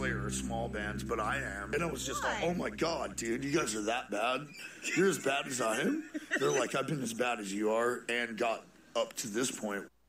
Slayer are small bands, but I am. And I was just like, oh my God, dude, you guys are that bad? You're as bad as I am? They're like, I've been as bad as you are and got up to this point.